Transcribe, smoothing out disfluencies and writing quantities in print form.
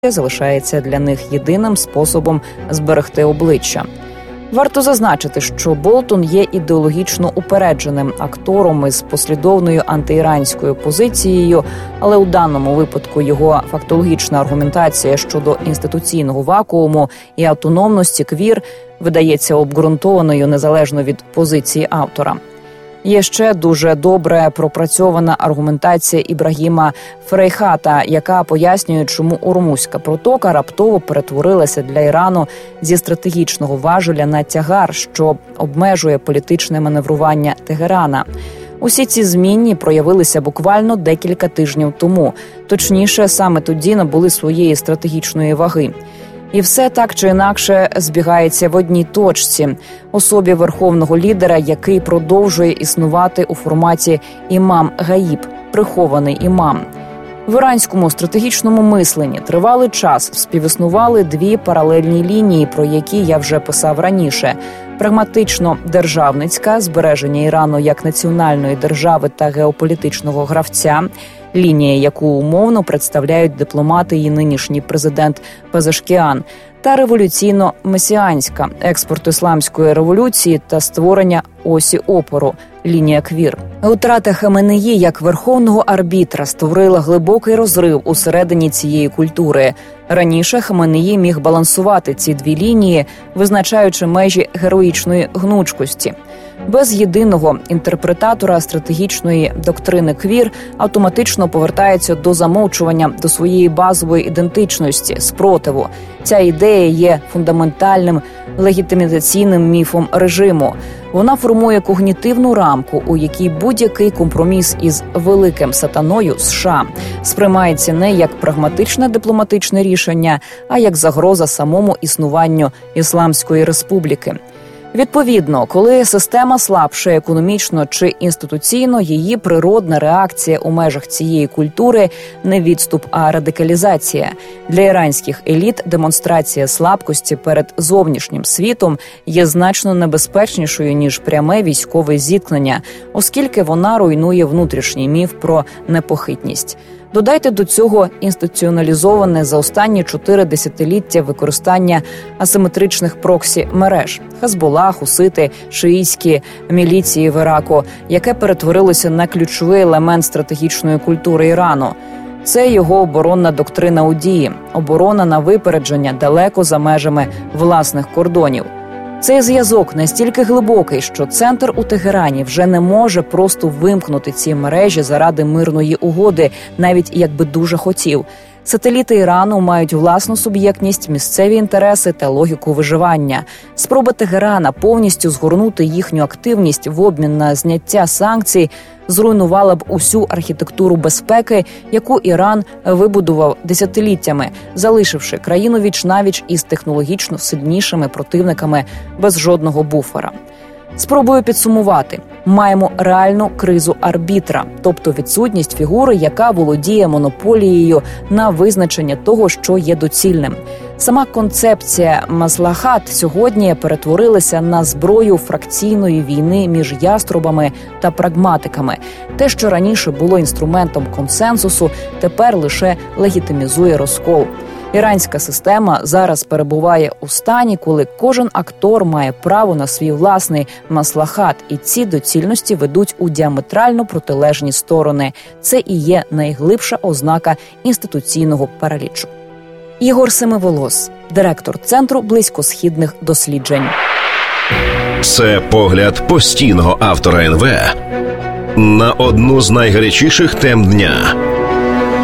залишається для них єдиним способом зберегти обличчя. Варто зазначити, що Болтон є ідеологічно упередженим актором із послідовною антиіранською позицією, але у даному випадку його фактологічна аргументація щодо інституційного вакууму і автономності квір видається обґрунтованою незалежно від позиції автора. Є ще дуже добре пропрацьована аргументація Ібрагіма Ферейхата, яка пояснює, чому Ормузька протока раптово перетворилася для Ірану зі стратегічного важеля на тягар, що обмежує політичне маневрування Тегерана. Усі ці зміни проявилися буквально декілька тижнів тому. Точніше, саме тоді набули своєї стратегічної ваги. І все так чи інакше збігається в одній точці – особі верховного лідера, який продовжує існувати у форматі імам Гаїб – прихований імам. В іранському стратегічному мисленні тривалий час співіснували дві паралельні лінії, про які я вже писав раніше. Прагматично-державницька – збереження Ірану як національної держави та геополітичного гравця, лінія, яку умовно представляють дипломати і нинішній президент Пезешкіан, та революційно-месіанська – експорт ісламської революції та створення осі опору – лінія квір. Утрата Хаменеї як верховного арбітра створила глибокий розрив усередині цієї культури. Раніше Хаменеї міг балансувати ці дві лінії, визначаючи межі героїчної гнучкості. Без єдиного інтерпретатора стратегічної доктрини квір автоматично повертається до замовчування, до своєї базової ідентичності, спротиву. Ця ідея є фундаментальним легітимізаційним міфом режиму. Вона формує когнітивну рамку, у якій будь-який компроміс із великим сатаною США сприймається не як прагматичне дипломатичне рішення, а як загроза самому існуванню Ісламської республіки. Відповідно, коли система слабше економічно чи інституційно, її природна реакція у межах цієї культури – не відступ, а радикалізація. Для іранських еліт демонстрація слабкості перед зовнішнім світом є значно небезпечнішою, ніж пряме військове зіткнення, оскільки вона руйнує внутрішній міф про непохитність. Додайте до цього інституціоналізоване за останні 4 десятиліття використання асиметричних проксі-мереж – Хезболла, хусити, шиїтські міліції в Іраку, яке перетворилося на ключовий елемент стратегічної культури Ірану. Це його оборонна доктрина у дії – оборона на випередження далеко за межами власних кордонів. Цей зв'язок настільки глибокий, що центр у Тегерані вже не може просто вимкнути ці мережі заради мирної угоди, навіть якби дуже хотів. Сателіти Ірану мають власну суб'єктність, місцеві інтереси та логіку виживання. Спроба Тегерана повністю згорнути їхню активність в обмін на зняття санкцій зруйнувала б усю архітектуру безпеки, яку Іран вибудував десятиліттями, залишивши країну віч-навіч із технологічно сильнішими противниками без жодного буфера. Спробую підсумувати. Маємо реальну кризу арбітра, тобто відсутність фігури, яка володіє монополією на визначення того, що є доцільним. Сама концепція маслахат сьогодні перетворилася на зброю фракційної війни між яструбами та прагматиками. Те, що раніше було інструментом консенсусу, тепер лише легітимізує розкол. Іранська система зараз перебуває у стані, коли кожен актор має право на свій власний маслахат, і ці доцільності ведуть у діаметрально протилежні сторони. Це і є найглибша ознака інституційного паралічу. Ігор Семиволос, директор Центру близькосхідних досліджень. Це погляд постійного автора НВ на одну з найгарячіших тем дня.